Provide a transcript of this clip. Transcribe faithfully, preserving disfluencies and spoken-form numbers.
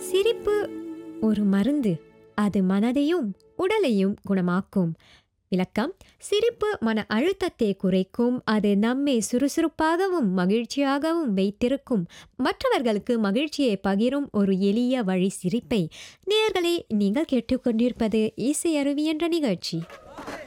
சிரிப்பு ஒரு மருந்து. அது மனதையும் உடலையும் குணமாக்கும். விளக்கம்: சிரிப்பு மன அழுத்தத்தை குறைக்கும். அது நம்மை சுறுசுறுப்பாகவும் மகிழ்ச்சியாகவும் வைத்திருக்கும். மற்றவர்களுக்கு மகிழ்ச்சியை பகிரும் ஒரு எளிய வழி சிரிப்பை. நேயர்களே, நீங்கள் கேட்டுக்கொண்டிருப்பது இசை அருவி என்ற நிகழ்ச்சி.